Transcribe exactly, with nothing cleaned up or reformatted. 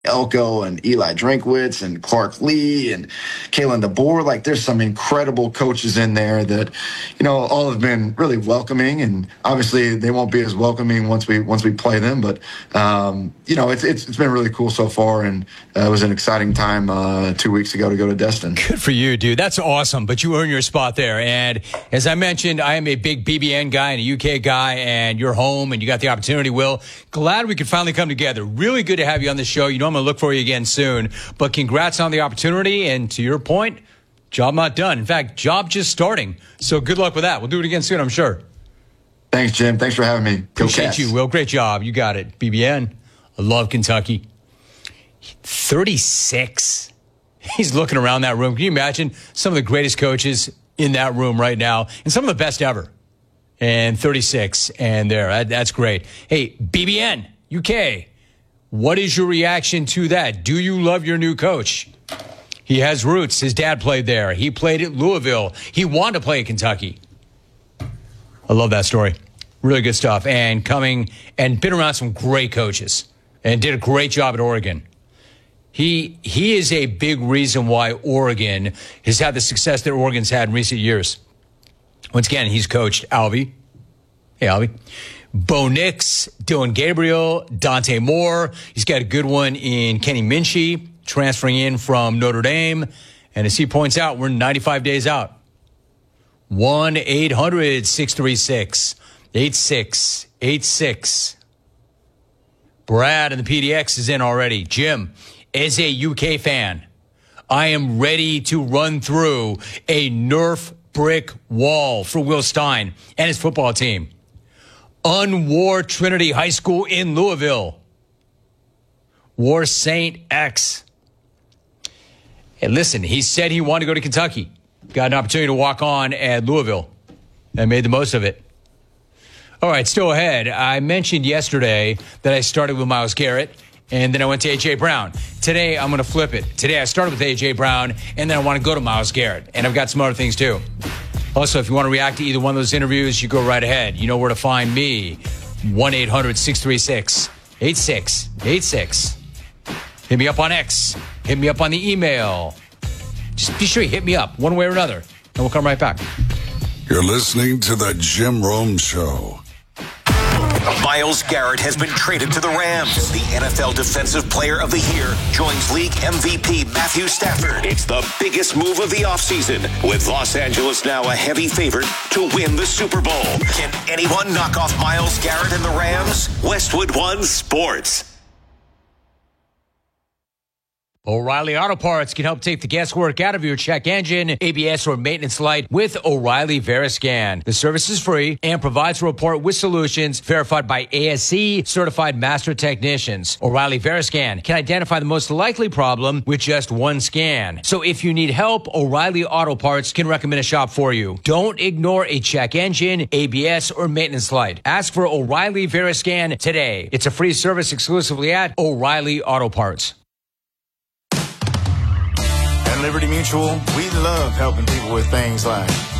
Elko and Eli Drinkwitz and Clark Lee and Kalen DeBoer. Like, there's some incredible coaches in there that, you know, all have been really welcoming, and obviously they won't be as welcoming once we once we play them. But um, you know, it's, it's it's been really cool so far, and uh, it was an exciting time uh, two weeks ago to go to Destin. Good for you, dude. That's awesome. But you earned your spot there. And as I mentioned, I am a big B B N guy and a U K guy, and you're home and you got the opportunity. Will, glad we could finally come together. Really good to have you on the show. You know, I'm going to look for you again soon. But congrats on the opportunity. And to your point, job not done. In fact, job just starting. So good luck with that. We'll do it again soon, I'm sure. Thanks, Jim. Thanks for having me. Go Appreciate Cats. you, Will. Great job. You got it. B B N. I love Kentucky. thirty-six. He's looking around that room. Can you imagine some of the greatest coaches in that room right now and some of the best ever? And thirty-six. And there. That, that's great. Hey, B B N, U K. What is your reaction to that? Do you love your new coach? He has roots. His dad played there. He played at Louisville. He wanted to play at Kentucky. I love that story. Really good stuff. And coming and been around some great coaches and did a great job at Oregon. He he is a big reason why Oregon has had the success that Oregon's had in recent years. Once again, he's coached Alvy. Hey, Alvy. Bo Nix, Dylan Gabriel, Dante Moore. He's got a good one in Kenny Minchie, transferring in from Notre Dame. And as he points out, we're ninety-five days out. one eight hundred six three six eight six eight six. Brad and the P D X is in already. Jim, as a U K fan, I am ready to run through a Nerf brick wall for Will Stein and his football team. Unwar Trinity High School in Louisville. War Saint X. Hey, listen, he said he wanted to go to Kentucky. Got an opportunity to walk on at Louisville and made the most of it. All right, still ahead. I mentioned yesterday that I started with Myles Garrett, and then I went to A J. Brown. Today, I'm going to flip it. Today, I started with A J. Brown, and then I want to go to Myles Garrett. And I've got some other things, too. Also, if you want to react to either one of those interviews, you go right ahead. You know where to find me. one eight hundred six three six eight six eight six. Hit me up on X. Hit me up on the email. Just be sure you hit me up one way or another, and we'll come right back. You're listening to The Jim Rome Show. Myles Garrett has been traded to the Rams. The N F L Defensive Player of the Year joins league M V P Matthew Stafford. It's the biggest move of the offseason, with Los Angeles now a heavy favorite to win the Super Bowl. Can anyone knock off Myles Garrett and the Rams? Westwood One Sports. O'Reilly Auto Parts can help take the guesswork out of your check engine, A B S, or maintenance light with O'Reilly Veriscan. The service is free and provides a report with solutions verified by A S C certified master technicians. O'Reilly Veriscan can identify the most likely problem with just one scan. So if you need help, O'Reilly Auto Parts can recommend a shop for you. Don't ignore a check engine, A B S, or maintenance light. Ask for O'Reilly Veriscan today. It's a free service exclusively at O'Reilly Auto Parts. At Liberty Mutual, we love helping people with things like